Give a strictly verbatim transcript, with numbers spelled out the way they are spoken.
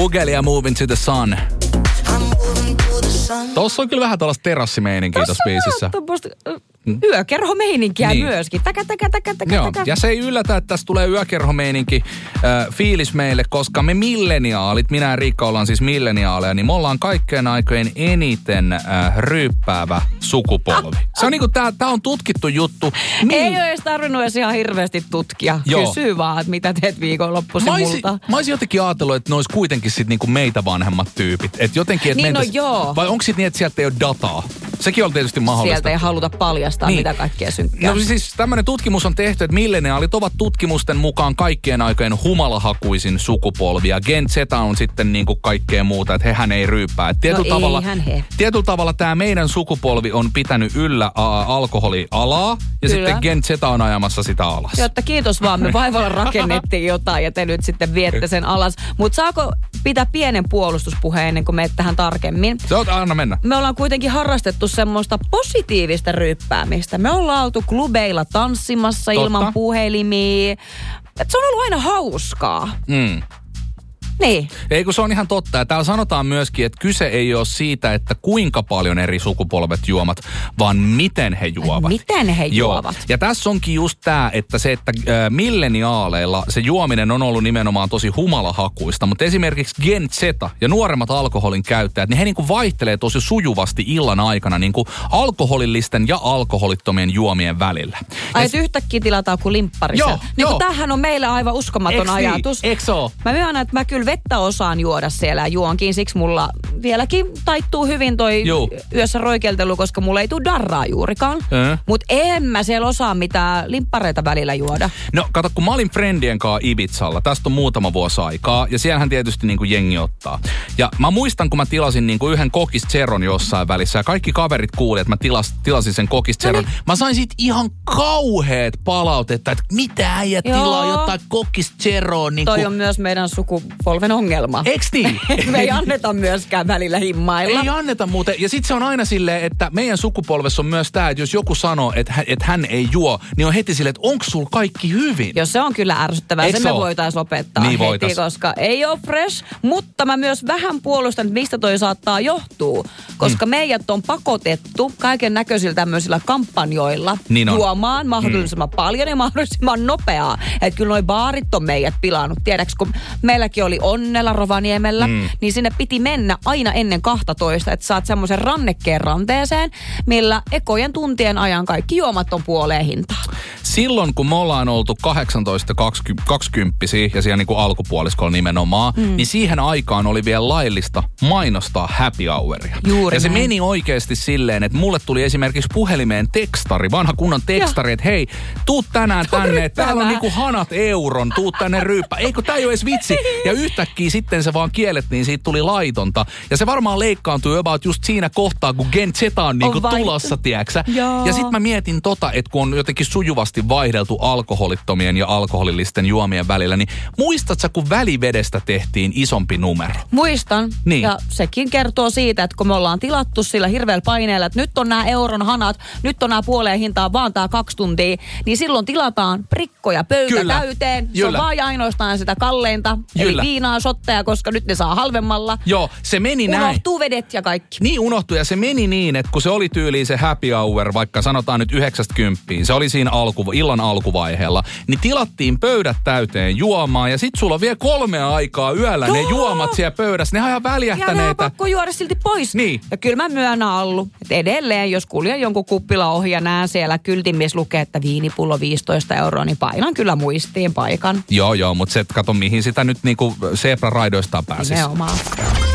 Ugel ja Moving to the Sun. Tuossa on kyllä vähän tuollaista terassimeininkiä tuossa biisissä. Tuossa on yökerhomeininkiä niin. myöskin. Täkä, täkä, täkä, täkä, Joo. täkä. Ja se ei yllätä, että tässä tulee yökerhomeininki äh, fiilis meille, koska me milleniaalit, minä ja Riikka ollaan siis milleniaaleja, niin me ollaan kaikkeen aikojen eniten äh, ryyppäävä sukupolvi. Se on niinku, tää, tää on tutkittu juttu. Niin. Ei ole edes tarvinnut edes ihan hirveästi tutkia. Joo. Kysy vaan, että mitä teet viikonloppuisin multa. Mä olisin jotenkin ajatellut, että ne olisi kuitenkin sit niinku meitä vanhemmat tyypit. Et jotenkin, et niin mentäs, no joo. Vai onko sit niin, että sieltä ei ole dataa? Sekin on tietysti mahdollista. Sieltä ei haluta paljastaa, niin. mitä kaikkea synkkää. No siis tämmöinen tutkimus on tehty, että milleniaalit ovat tutkimusten mukaan kaikkien aikojen humalahakuisin sukupolvi. Ja Gen Z on sitten niin kuin kaikkea muuta, että hehän ei ryyppää. Et tietyllä no tavalla, eihän he. Tietyllä tavalla tämä meidän sukupolvi on pitänyt yllä a, alkoholialaa ja Kyllä. sitten Gen Z on ajamassa sitä alas. Jotta kiitos vaan, me vaivalla rakennettiin jotain ja te nyt sitten viette sen alas. Mutta saako pitää pienen puolustuspuheen ennen kuin menet tähän tarkemmin? Se on, anna mennä. Me ollaan kuitenkin harrastettu semmoista positiivista ryyppäämistä. Me ollaan oltu klubeilla tanssimassa Totta. ilman puhelimia. Et se on ollut aina hauskaa. Mm. Niin. Ei kun se on ihan totta. Ja täällä sanotaan myöskin, että kyse ei ole siitä, että kuinka paljon eri sukupolvet juomat, vaan miten he juovat. Miten he Joo. juovat. Ja tässä onkin just tämä, että se, että äh, milleniaaleilla se juominen on ollut nimenomaan tosi humalahakuista, mutta esimerkiksi Gen Z ja nuoremmat alkoholin käyttäjät, niin he niinku vaihtelee tosi sujuvasti illan aikana niinku alkoholillisten ja alkoholittomien juomien välillä. Ai, ja et yhtäkkiä tilataan kuin limpparissa. Joo, niin joo. tämähän on meille aivan uskomaton Eks ajatus. Niin? Eks oo? Mä myönnän, että mä kyllä vettä osaan juoda siellä ja juonkin. Siksi mulla vieläkin taittuu hyvin toi Joo. yössä roikeltelu, koska mulla ei tule darraa juurikaan. Äh. Mutta en mä siellä osaa mitään limppareita välillä juoda. No kato, kun mä olin friendien kanssa Ibizalla, tästä on muutama vuosi aikaa, ja siellähän tietysti niin kuin jengi ottaa. Ja mä muistan, kun mä tilasin niin kuin yhden Kokis Zeron jossain välissä, ja kaikki kaverit kuuli, että mä tilas, tilasin sen Kokis Zeron. No niin. Mä sain siitä ihan kauheet palautetta, että mitä äijä tilaa jotain Kokis Zeroa. Niin toi kuin... on myös meidän sukupolven ongelma. Eiks niin? Me ei anneta myöskään välillä himmailla. Ei anneta muuten. Ja sit se on aina silleen, että meidän sukupolvessa on myös tää, että jos joku sanoo, että hän, että hän ei juo, niin on heti silleen, että onko sulla kaikki hyvin? Jos se on kyllä ärsyttävää, Eiks se me oo? voitais lopettaa Niin heti, voitais. koska ei ole fresh. Mutta mä myös vähän puolustan, että mistä toi saattaa johtua. Koska mm. meidät on pakotettu kaiken näköisillä tämmöisillä kampanjoilla niin juomaan mahdollisimman mm. paljon ja mahdollisimman nopeaa. Että kyllä noi baarit on meidät pilannut. Tiedätkö, kun meilläkin oli Onnella Rovaniemellä, mm. niin sinne piti mennä aina ennen kahtatoista, että saat semmoisen rannekkeen ranteeseen, millä ekojen tuntien ajan kaikki juomat on puoleen hintaa. Silloin, kun me ollaan oltu kahdeksantoista kaksikymppisiä ja siellä niin kuin alkupuoliskolla nimenomaan, mm. niin siihen aikaan oli vielä laillista mainostaa happy houria. Juuri ja se näin. meni oikeasti silleen, että mulle tuli esimerkiksi puhelimeen tekstari, vanha kunnon tekstari, että hei, tuu tänään Tuu tänne, että täällä on ryppäämään. niinku hanat euron, tuu tänne ryyppää. Eikö tää ei ole edes vitsi? Ja yhtäkkiä sitten se vaan kiellettiin, siitä tuli laitonta. Ja se varmaan leikkaantui about just siinä kohtaa, kun Gen Z on niinku On vaihtu. tulossa, tiiäksä. Joo. Ja sit mä mietin tota, että kun on jotenkin sujuvasti vaihdeltu alkoholittomien ja alkoholillisten juomien välillä, niin muistatko, kun välivedestä tehtiin isompi numero? Muistan. Niin. Ja sekin kertoo siitä, että kun me ollaan tilattu sillä hirveällä paineella, että nyt on nämä euron hanat, nyt on nämä puoleen hintaa vaan tää kaksi tuntia, niin silloin tilataan prikkoja pöytä Kyllä. täyteen. Se Kyllä. on vaan ja ainoastaan sitä kalleinta, Kyllä. eli viinaa, shotteja, koska nyt ne saa halvemmalla. Joo, se meni näin. Unohtuu vedet ja kaikki. Niin unohtui ja se meni niin, että kun se oli tyyliin se happy hour, vaikka sanotaan nyt yhdeksästä kymppiin, se oli siinä alku, illan alkuvaiheella, niin tilattiin pöydät täyteen juomaan ja sit sulla on vielä kolmea aikaa yöllä Joo. ne juomat siellä pöydässä, ne on ihan Ja ne on väljähtäneitä. pakko juoda silti pois. Niin. Ja kyllä mä myönnän Allu, että edelleen, jos kuljen jonkun kuppila ohi ja näen siellä kyltin, missä lukee, että viinipullo viisitoista euroa, niin painan kyllä muistiin paikan. Joo, joo, mutta se, että kato mihin sitä nyt niinku zebra-raidoistaan pääsisi. Nimenomaan.